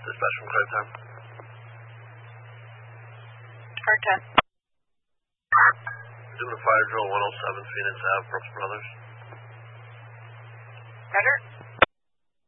Dispatch from Craig Time. Craig Time. Doing a fire drill 107 Phoenix Ave, Brooks Brothers. Roger.